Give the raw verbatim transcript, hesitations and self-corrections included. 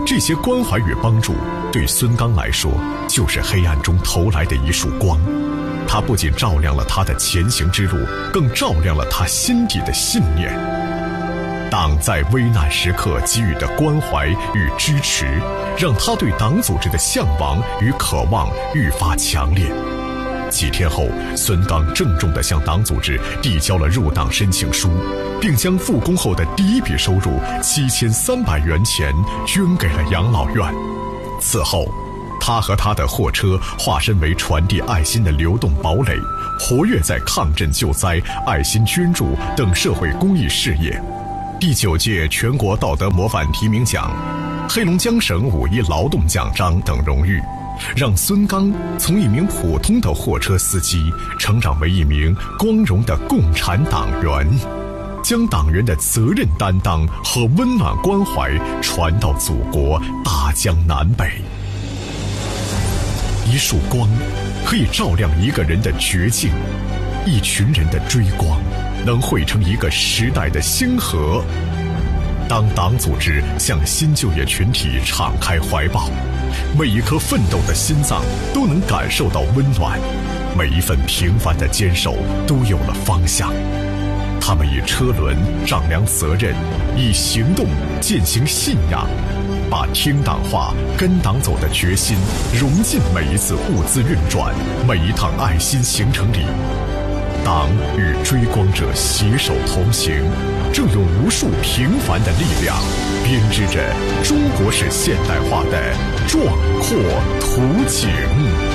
这些关怀与帮助对孙刚来说就是黑暗中投来的一束光，它不仅照亮了他的前行之路，更照亮了他心底的信念。党在危难时刻给予的关怀与支持，让他对党组织的向往与渴望愈发强烈。几天后，孙刚郑重地向党组织递交了入党申请书，并将复工后的第一笔收入七千三百元钱捐给了养老院。此后，他和他的货车化身为传递爱心的流动堡垒，活跃在抗震救灾、爱心捐助等社会公益事业。第九届全国道德模范提名奖、黑龙江省五一劳动奖章等荣誉，让孙刚从一名普通的货车司机成长为一名光荣的共产党员，将党员的责任担当和温暖关怀传到祖国大江南北。一束光可以照亮一个人的绝境，一群人的追光能汇成一个时代的星河。当党组织向新就业群体敞开怀抱，每一颗奋斗的心脏都能感受到温暖，每一份平凡的坚守都有了方向。他们以车轮丈量责任，以行动践行信仰，把听党话跟党走的决心融进每一次物资运转，每一趟爱心行程里。党与追光者携手同行，正有无数平凡的力量编织着中国式现代化的壮阔图景。